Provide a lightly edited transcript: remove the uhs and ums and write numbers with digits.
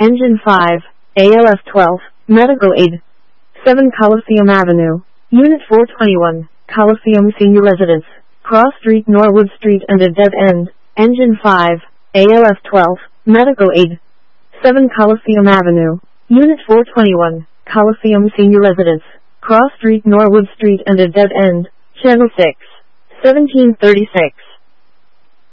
Engine 5, ALF 12, Medical Aid. 7 Coliseum Avenue, Unit 421, Coliseum Senior Residence, Cross Street, Norwood Street and a dead end. Engine 5, ALF 12, Medical Aid. 7 Coliseum Avenue, Unit 421, Coliseum Senior Residence, Cross Street, Norwood Street and a dead end. Channel 6, 1736.